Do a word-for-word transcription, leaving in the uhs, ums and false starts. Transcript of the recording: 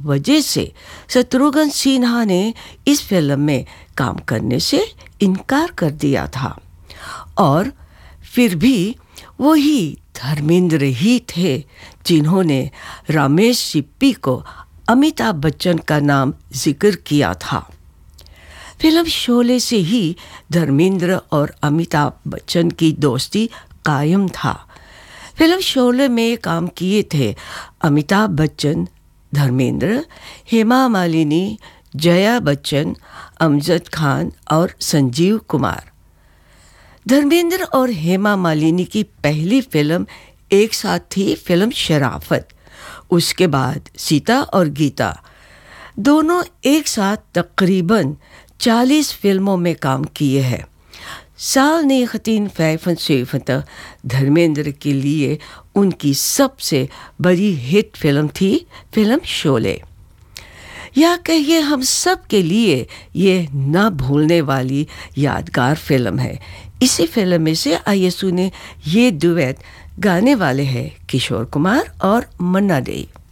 वजह से शत्रुघ्न सिन्हा ने इस फिल्म में काम करने से इनकार कर दिया था और फिर भी वही धर्मेंद्र ही थे जिन्होंने रमेश सिप्पी को अमिताभ बच्चन का नाम जिक्र किया था। फिल्म शोले से ही धर्मेंद्र और अमिताभ बच्चन की दोस्ती कायम था। फिल्म शोले में काम किए थे अमिताभ बच्चन, धर्मेंद्र, हेमा मालिनी, जया बच्चन, अमजद खान और संजीव कुमार। धर्मेंद्र और हेमा मालिनी की पहली फिल्म एक साथ थी फिल्म शराफत। उसके बाद सीता और गीता, दोनों एक साथ तकरीबन चालीस फिल्मों में काम किए हैं। साल उन्नीस धर्मेंद्र के लिए उनकी सबसे बड़ी हिट फिल्म थी फिल्म शोले। या कहिए हम सब के लिए ये न भूलने वाली यादगार फिल्म है। इसी फिल्म में से आइए सुने ये डुएट गाने वाले हैं किशोर कुमार और मन्ना डे।